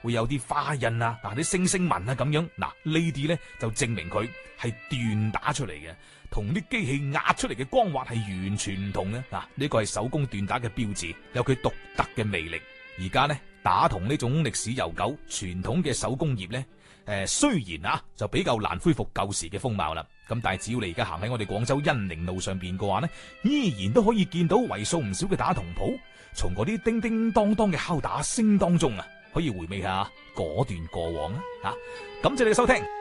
會有啲花印啊，啲星星紋啊咁樣。呢啲呢就證明佢係鍛打出嚟嘅，同啲機器壓出嚟嘅光滑係完全唔同嘅。呢個係手工鍛打嘅標誌，有佢獨特嘅魅力。而家呢，打銅呢種歷史悠久、傳統嘅手工業呢，雖然就比較難恢復舊時嘅風貌啦。咁但係只要你而家行喺我哋廣州恩寧路上邊嘅話呢，依然都可以見到為數唔少嘅打銅鋪。從嗰啲叮叮當當嘅敲打聲當中可以回味下嗰段過往啊！感謝你嘅收聽。